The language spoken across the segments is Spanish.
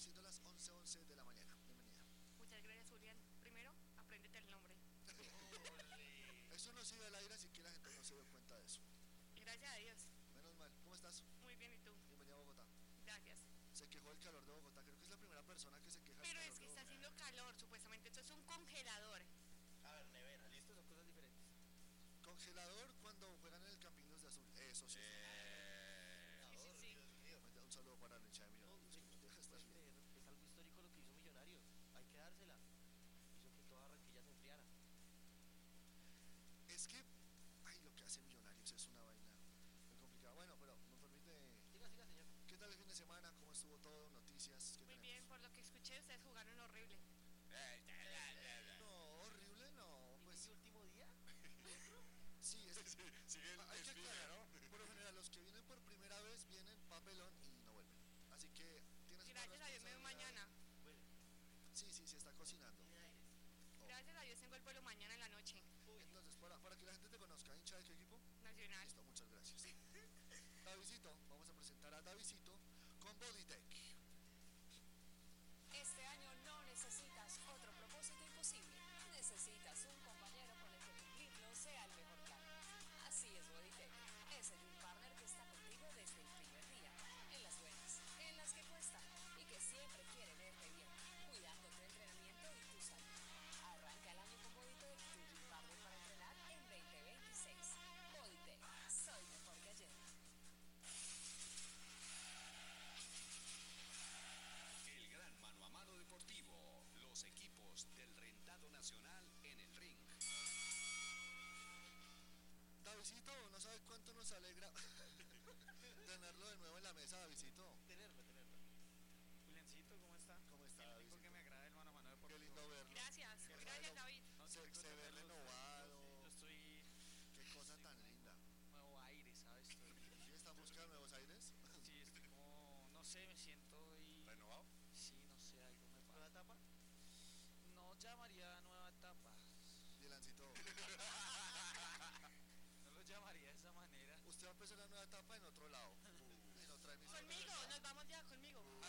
siendo las 11:11 de la mañana. Bienvenida. Muchas gracias, Julián. Primero, apréndete el nombre. Eso no se iba al aire, así que la gente no se dio cuenta de eso. Gracias a Dios. Menos mal. ¿Cómo estás? Muy bien, ¿y tú? Bienvenida a Bogotá. Gracias. Se quejó del calor de Bogotá. Creo que es la primera persona que se queja del Pero calor es que de está Bogotá. haciendo calor, supuestamente. Esto es un congelador. A ver, nevera, listo, son cosas diferentes. Congelador cuando juegan en el Campín Los de Azul. Eso sí. Sí. Dios mío. Un saludo para la hinchada de No, Millonarios. es, que nos deja estar bien. es algo histórico lo que hizo Millonarios. Hay que dársela. Hizo que toda Barranquilla se enfriara. Es que, ay, lo que hace Millonarios es una vaina muy complicada. Bueno, pero me permite. Siga, señor. ¿Qué tal el fin de semana? ¿Cómo estuvo todo? Noticias. ¿Qué Muy tenemos? bien, por lo que escuché, ustedes jugaron horrible. No, horrible no. ¿Y Pues ese último día? sí, es que Sigue el hay que desfile, aclarar. ¿no? Por lo general, los que vienen por primera vez vienen papelón y no vuelven. Así que tienes una Gracias a Dios me veo responsabilidad. mañana. Bueno, Sí, se está cocinando. tiene aires. Oh. Gracias a Dios tengo el vuelo mañana en la noche. Uy, Entonces, para que la gente te conozca, hincha de qué equipo. Nacional. Listo, muchas gracias. Davidito, vamos a presentar a Davidito con Bodytech. Este año no necesitas otro propósito imposible. Necesitas un compañero con el que cumplirlo sea el mejor plan. Así es Bodytech. Es el partner que está contigo desde el primer día. En las buenas, en las que cuestan y que siempre quiere verte bien, cuidando tu entrenamiento y tu salud. Arranca el año con Bodytech, tu gym partner para entrenar en 2026. Bodytech, soy mejor que ayer. El gran mano a mano deportivo. Los equipos del rentado nacional en el ring. Davidito, no sabes cuánto nos alegra tenerlo de nuevo en la mesa, Davidito. tenerlo. Juliancito, ¿cómo está? ¿Cómo está, Qué rico Davidito? que me agrada el mano a mano Qué deportivo. lindo verlo. Gracias. Qué Gracias, bueno. David. No, Se qué rico ve tenerlos. renovado. Yo estoy Qué cosa tan linda. nuevo aire, ¿sabes? ¿Sí está buscando nuevos aires? Sí, estoy como, no sé, me siento y... ¿Renovado? Sí, no sé, algo me ¿Nueva pasa. etapa? No llamaría nueva etapa. Dilancito, No lo llamaría de esa manera. usted va a empezar la nueva etapa en otro lado. En otra emisora. Conmigo, nos vamos ya conmigo. ¡Ay!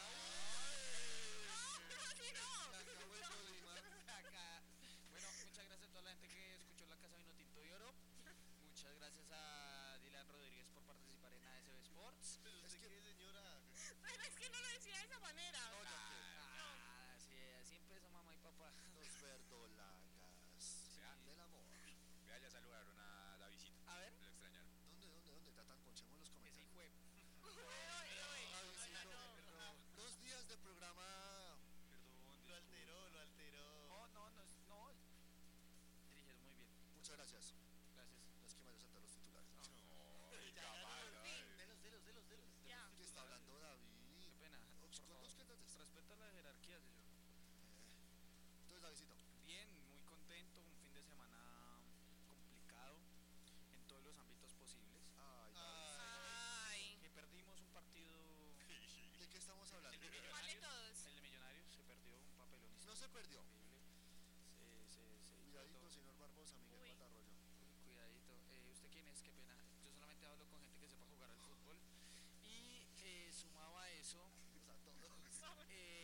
No, sí, no. Se acabó el Tolima. Acá. Bueno, muchas gracias a toda la gente que escuchó La Casa Vino Tinto y Oro. Muchas gracias a Dylan Rodríguez por participar en ASB Sports. Pero Es usted que- qué, señora. Pero es que no lo decía de esa manera. No, ya Ah, sí, así empezó mamá y papá. que los verdolagas Sí. del amor. Vea, ya saludaron a Davidito. A ver. Lo extrañaron. ¿Dónde? Tatán, ponchemos los Ese comentarios. hijo de... Davidito, No. 2 días de programa. Perdón, Lo alteró. No. Diriges muy bien. Muchas gracias. Gracias. No es que me vaya a saltar los titulares. No, Ya, caballo, Delos. Ya. ¿Qué está hablando David? Qué pena. Ox, Por favor. conozca entonces. Respeta la jerarquía, señor. Entonces, Davidito, Bien, muy contento. Un fin de semana complicado en todos los ámbitos posibles. ay, David, Ay. Que perdimos un partido. ¿de qué estamos hablando? El de ¿Cuál de Millonarios. todos? El de Millonarios se perdió un papelón. No se perdió. Horrible. Se hizo Cuidadito, todo. señor Barbosa, Miguel Uy. Patarroyo. Cuidadito. ¿Usted quién es? Qué pena. Yo solamente hablo con gente que sepa jugar al fútbol. Y sumado a eso, O sea, todos.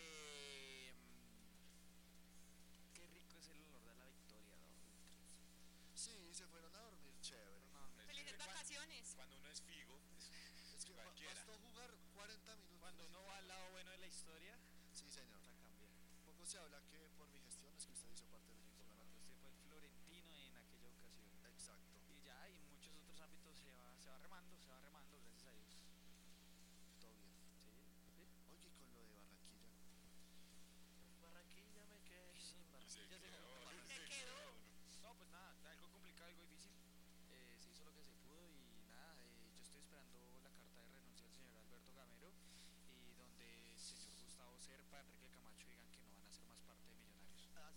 qué rico es el olor de la victoria, ¿no? Sí, se fueron a dormir chévere. Felices vacaciones. Cuando uno es Figo, Es que cualquiera. bastó jugar 40 minutos. Cuando uno va al lado bueno de la historia, Sí, señor. la cambia. Poco se habla que por mi gestión es que usted hizo parte del equipo ganador. Usted fue el Florentino en aquella ocasión. Exacto. Y ya en muchos otros ámbitos se va remando, gracias a Dios. Todo bien. Sí, sí. Oye, y con lo de Barranquilla. Barranquilla me quedé. Sí, Barranquilla se quedó. Se quedó. No, pues nada, algo complicado, algo difícil. Se hizo lo que se pudo y nada, yo estoy esperando la carta de renuncia del señor Alberto Gamero y donde el señor Gustavo Serpa, Enrique Camacho digan